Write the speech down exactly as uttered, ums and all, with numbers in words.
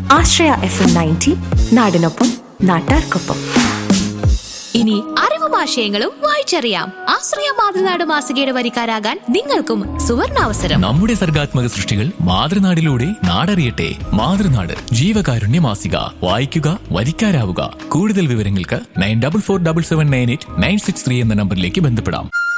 ആശ്രയ F M ninety, നാടിനൊപ്പം നാട്ടാർക്കൊപ്പം. ഇനി അറിവും ആശയങ്ങളും വായിച്ചറിയാം. ആശ്രയ മാതൃനാട് മാസികയുടെ വരിക്കാരാകാൻ നിങ്ങൾക്കും സുവർണാവസരം. നമ്മുടെ സർഗാത്മക സൃഷ്ടികൾ മാതൃനാടിലൂടെ നാടറിയട്ടെ. മാതൃനാട് ജീവകാരുണ്യ മാസിക. വായിക്കുക, വരിക്കാരാവുക. കൂടുതൽ വിവരങ്ങൾക്ക് nine double four double seven nine eight nine six three എന്ന നമ്പറിലേക്ക് ബന്ധപ്പെടാം.